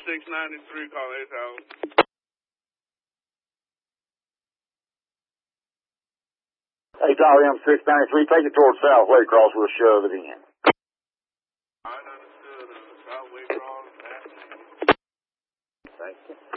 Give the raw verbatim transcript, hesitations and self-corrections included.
six ninety-three, call eighth house. Hey, call M six ninety-three, take it towards Southway Cross, we'll shove it in. Alright, understood. Uh, Southway Cross, Thank you.